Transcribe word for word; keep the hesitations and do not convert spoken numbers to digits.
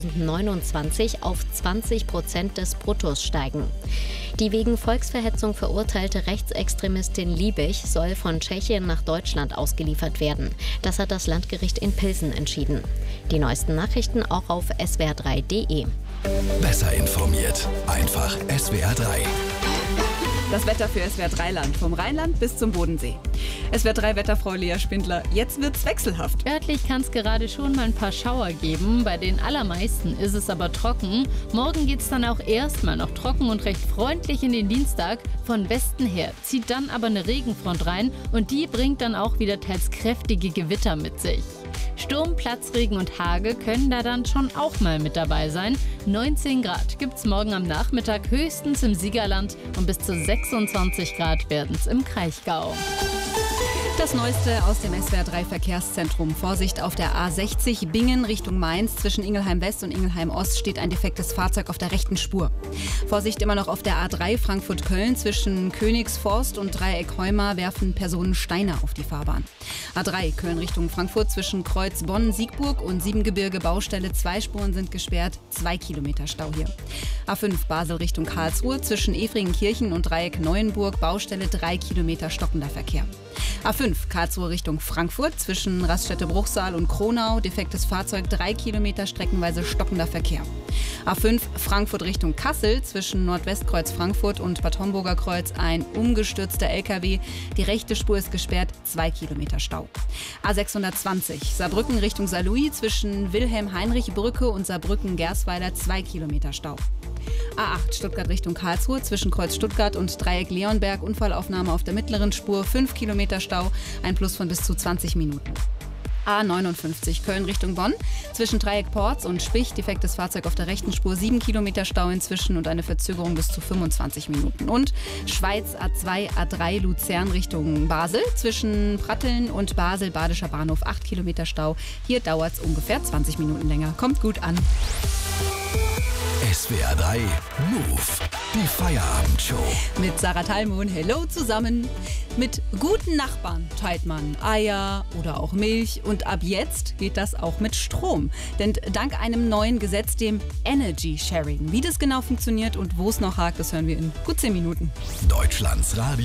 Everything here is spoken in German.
neunundzwanzig auf zwanzig Prozent des Bruttos steigen. Die wegen Volksverhetzung verurteilte Rechtsextremistin Liebig soll von Tschechien nach Deutschland ausgeliefert werden. Das hat das Landgericht in Pilsen entschieden. Die neuesten Nachrichten auch auf s w r drei punkt d e. Besser informiert. Einfach S W R drei. Das Wetter für S W R drei Land, vom Rheinland bis zum Bodensee. S W R drei Wetterfrau Lea Spindler, jetzt wird's wechselhaft. Örtlich kann es gerade schon mal ein paar Schauer geben, bei den allermeisten ist es aber trocken. Morgen geht's dann auch erstmal noch trocken und recht freundlich in den Dienstag. Von Westen her zieht dann aber eine Regenfront rein und die bringt dann auch wieder teils kräftige Gewitter mit sich. Sturm, Platzregen und Hagel können da dann schon auch mal mit dabei sein. neunzehn Grad gibt's morgen am Nachmittag höchstens im Siegerland und bis zu sechsundzwanzig Grad werden's im Kraichgau. Das Neueste aus dem S W R drei Verkehrszentrum. Vorsicht auf der A sechzig Bingen Richtung Mainz. Zwischen Ingelheim West und Ingelheim Ost steht ein defektes Fahrzeug auf der rechten Spur. Vorsicht immer noch auf der A drei Frankfurt-Köln. Zwischen Königsforst und Dreieck Heuma werfen Personen Steine auf die Fahrbahn. A drei Köln Richtung Frankfurt. Zwischen Kreuz Bonn-Siegburg und Siebengebirge Baustelle. Zwei Spuren sind gesperrt. Zwei Kilometer Stau hier. A fünf Basel Richtung Karlsruhe. Zwischen Efringenkirchen und Dreieck Neuenburg. Baustelle. Drei Kilometer stockender Verkehr. A fünf Karlsruhe Richtung Frankfurt, zwischen Raststätte-Bruchsal und Kronau, defektes Fahrzeug, drei Kilometer streckenweise stockender Verkehr. A fünf Frankfurt Richtung Kassel, zwischen Nordwestkreuz Frankfurt und Bad Homburger Kreuz ein umgestürzter L K W. Die rechte Spur ist gesperrt, zwei Kilometer Stau. A sechshundertzwanzig Saarbrücken Richtung Saarlouis, zwischen Wilhelm-Heinrich-Brücke und Saarbrücken-Gersweiler, zwei Kilometer Stau. A acht Stuttgart Richtung Karlsruhe, zwischen Kreuz Stuttgart und Dreieck Leonberg, Unfallaufnahme auf der mittleren Spur, fünf Kilometer Stau, ein Plus von bis zu zwanzig Minuten. A neunundfünfzig Köln Richtung Bonn, zwischen Dreieck Porz und Spich, defektes Fahrzeug auf der rechten Spur, sieben Kilometer Stau inzwischen und eine Verzögerung bis zu fünfundzwanzig Minuten. Und Schweiz A zwei A drei Luzern Richtung Basel, zwischen Pratteln und Basel Badischer Bahnhof, acht Kilometer Stau. Hier dauert es ungefähr zwanzig Minuten länger. Kommt gut an. S W R drei Move, die Feierabendshow. Mit Sarah Thalmon, hello zusammen. Mit guten Nachbarn teilt man Eier oder auch Milch und ab jetzt geht das auch mit Strom. Denn dank einem neuen Gesetz, dem Energy Sharing. Wie das genau funktioniert und wo es noch hakt, das hören wir in gut zehn Minuten. Deutschlands Radio.